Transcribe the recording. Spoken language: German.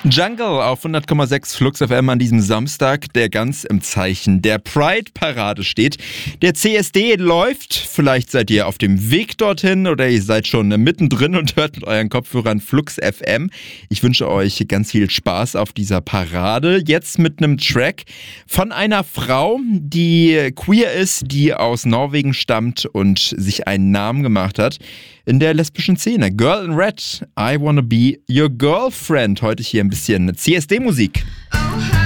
Jungle auf 100,6 Flux FM an diesem Samstag, der ganz im Zeichen der Pride-Parade steht. Der CSD läuft, vielleicht seid ihr auf dem Weg dorthin oder ihr seid schon mittendrin und hört mit euren Kopfhörern Flux FM. Ich wünsche euch ganz viel Spaß auf dieser Parade. Jetzt mit einem Track von einer Frau, die queer ist, die aus Norwegen stammt und sich einen Namen gemacht hat in der lesbischen Szene. Girl in Red, I Wanna Be Your Girlfriend. Heute hier ein bisschen CSD-Musik.